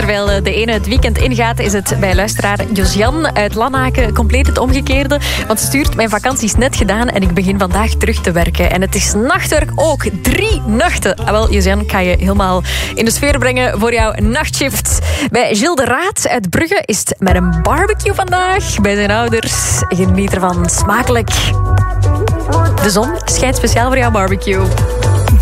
terwijl de ene het weekend ingaat, is het bij luisteraar Josian uit Lanaken compleet het omgekeerde. Want stuurt, mijn vakantie is net gedaan en ik begin vandaag terug te werken. En het is nachtwerk ook. 3 nachten. Wel, Josian, ik ga je helemaal in de sfeer brengen voor jouw nachtshift. Bij Gilles de Raad uit Brugge is het met een barbecue vandaag. Bij zijn ouders. Geniet ervan. Smakelijk. De zon schijnt speciaal voor jouw barbecue.